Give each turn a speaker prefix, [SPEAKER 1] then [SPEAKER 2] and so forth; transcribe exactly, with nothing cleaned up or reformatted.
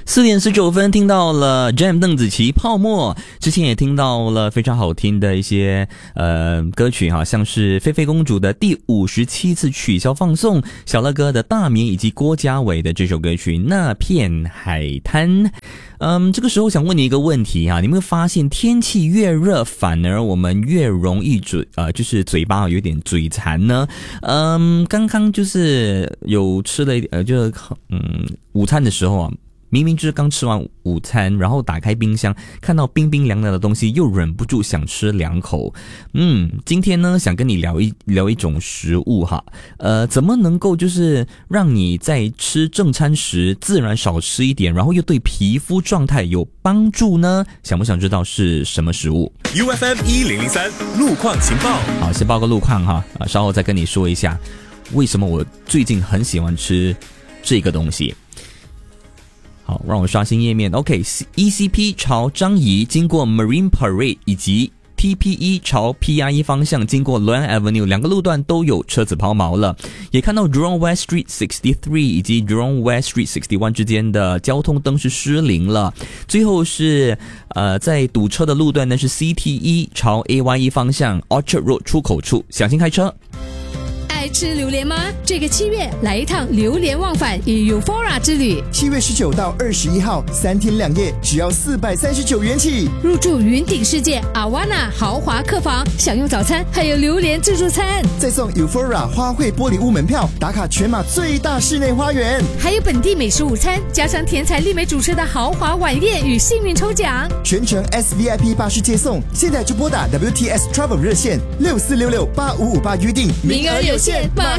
[SPEAKER 1] 四点十九分听到了 Jam 邓紫棋泡沫，之前也听到了非常好听的一些呃歌曲哈，像是菲菲公主的第五十七次取消放送，小乐哥的大眠以及郭嘉伟的这首歌曲那片海滩。嗯，这个时候想问你一个问题哈，你有没有发现天气越热，反而我们越容易嘴呃，就是嘴巴有点嘴馋呢？嗯，刚刚就是有吃了呃，就是嗯午餐的时候啊。明明就是刚吃完午餐，然后打开冰箱看到冰冰凉凉的东西，又忍不住想吃两口。嗯，今天呢想跟你聊一聊一种食物哈，呃，怎么能够就是让你在吃正餐时自然少吃一点，然后又对皮肤状态有帮助呢？想不想知道是什么食物
[SPEAKER 2] ？U F M 一零零三路况情报。
[SPEAKER 1] 好，先报个路况哈，啊，稍后再跟你说一下为什么我最近很喜欢吃这个东西。好，让我刷新页面。OK， E C P 朝樟宜经过 Marine Parade 以及 T P E 朝 P R E 方向经过 Loyang Avenue 两个路段都有车子抛锚了，也看到 Jurong West Street 六十三以及 Jurong West Street 六十一之间的交通灯是失灵了。最后是呃在堵车的路段呢是 C T E 朝 A Y E 方向 Orchard Road 出口处，小心开车。
[SPEAKER 3] 爱吃榴莲吗？这个七月来一趟榴莲忘返与 Euphoria 之旅。
[SPEAKER 4] 七月十九到二十一号，三天两夜，只要四百三十九元起。
[SPEAKER 3] 入住云顶世界 Awana 豪华客房，享用早餐，还有榴莲自助餐，
[SPEAKER 4] 再送 Euphoria 花卉玻璃屋门票，打卡全马最大室内花园，
[SPEAKER 3] 还有本地美食午餐，加上甜彩丽美主持的豪华晚宴与幸运抽奖，
[SPEAKER 4] 全程 S V I P 巴士接送。现在就拨打 W T S Travel 热线六四六六八五五八预定，
[SPEAKER 3] 名额有限，马